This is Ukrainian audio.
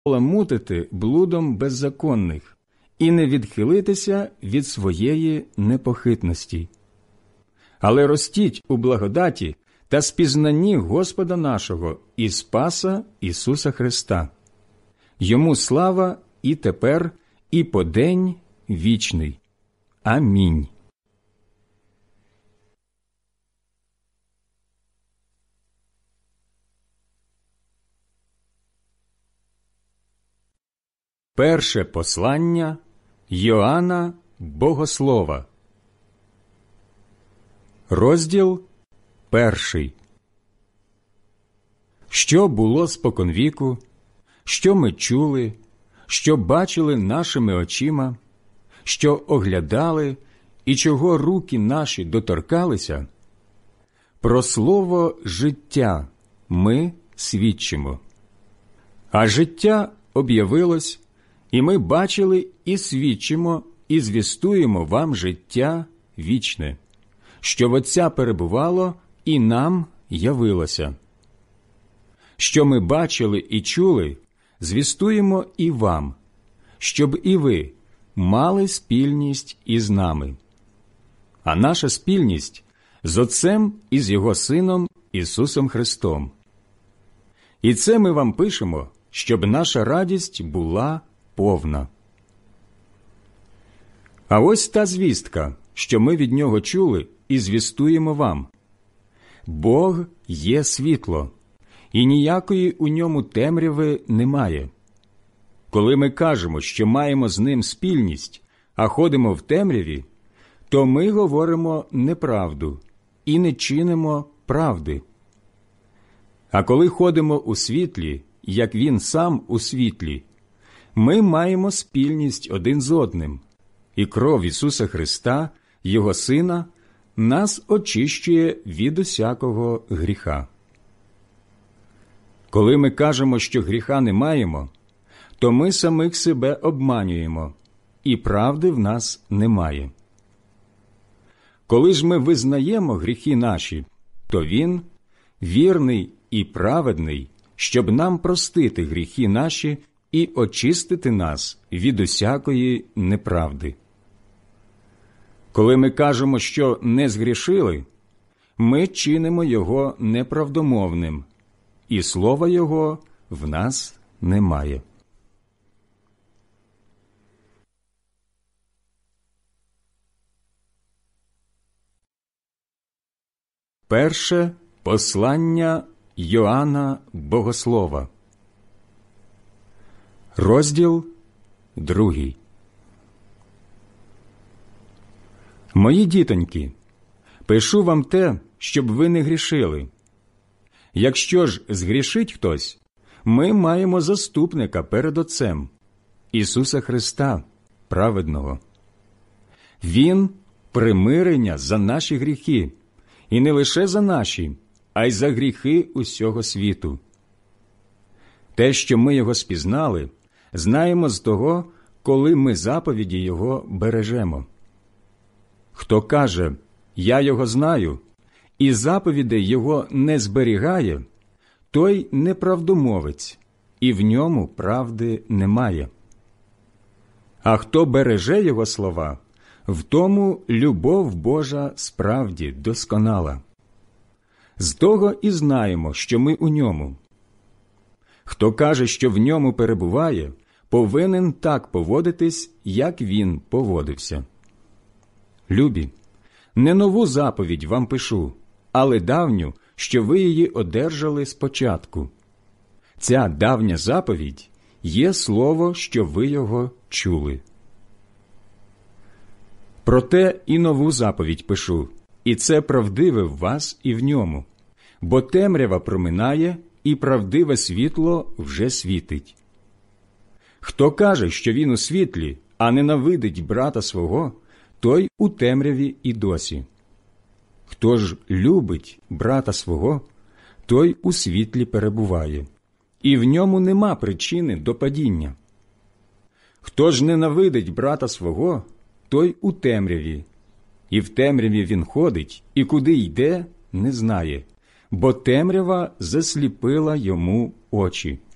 поламутити блудом беззаконних і не відхилитися від своєї непохитності. Але ростіть у благодаті та спізнанні Господа нашого і Спаса Ісуса Христа. Йому слава і тепер, і по день вічний. Амінь. Перше послання Йоанна Богослова. Розділ 1. Що було споконвіку, що ми чули, що бачили нашими очима, що оглядали і чого руки наші доторкалися, про слово життя ми свідчимо. А життя об'явилось, і ми бачили і свідчимо, і звістуємо вам життя вічне, що в Отця перебувало і нам явилося. Що ми бачили і чули, звістуємо і вам, щоб і ви мали спільність із нами. А наша спільність з Отцем і з Його Сином Ісусом Христом. І це ми вам пишемо, щоб наша радість була повна. А ось та звістка, що ми від Нього чули і звістуємо вам. Бог є світло, і ніякої у ньому темряви немає. Коли ми кажемо, що маємо з ним спільність, а ходимо в темряві, то ми говоримо неправду і не чинимо правди. А коли ходимо у світлі, як він сам у світлі, ми маємо спільність один з одним, і кров Ісуса Христа, Його Сина, нас очищує від усякого гріха. Коли ми кажемо, що гріха не маємо, то ми самих себе обманюємо, і правди в нас немає. Коли ж ми визнаємо гріхи наші, то Він вірний і праведний, щоб нам простити гріхи наші і очистити нас від усякої неправди. Коли ми кажемо, що не згрішили, ми чинимо Його неправдомовним, і слова Його в нас немає. Перше послання Йоанна Богослова. Розділ 2. Мої дітоньки, пишу вам те, щоб ви не грішили. Якщо ж згрішить хтось, ми маємо заступника перед Отцем, Ісуса Христа, праведного. Він – примирення за наші гріхи, і не лише за наші, а й за гріхи усього світу. Те, що ми Його спізнали, знаємо з того, коли ми заповіді Його бережемо. Хто каже «Я Його знаю» і заповідей Його не зберігає, той неправдомовець, і в ньому правди немає. А хто береже Його слова, в тому любов Божа справді досконала. З того і знаємо, що ми у ньому. Хто каже, що в ньому перебуває, повинен так поводитись, як він поводився. Любі, не нову заповідь вам пишу, але давню, що ви її одержали спочатку. Ця давня заповідь є слово, що ви його чули. Проте і нову заповідь пишу, і це правдиве в вас і в ньому, бо темрява проминає, і правдиве світло вже світить. Хто каже, що він у світлі, а ненавидить брата свого, той у темряві і досі. Хто ж любить брата свого, той у світлі перебуває, і в ньому нема причини до падіння. Хто ж ненавидить брата свого, той у темряві, і в темряві він ходить, і куди йде, не знає, бо темрява засліпила йому очі.